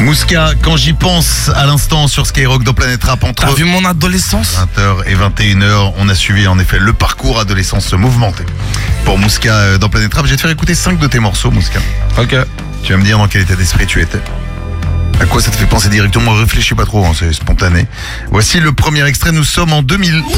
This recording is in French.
Mouska, quand j'y pense à l'instant sur Skyrock dans Planète Rap entre T'as vu mon adolescence? 20h et 21h, on a suivi en effet le parcours adolescence mouvementé. Pour Mouska dans Planète Rap, je vais te faire écouter 5 de tes morceaux, Mouska. Ok. Tu vas me dire dans quel état d'esprit tu étais. À quoi ça te fait penser directement? Réfléchis pas trop, hein, c'est spontané. Voici le premier extrait, nous sommes en 2000.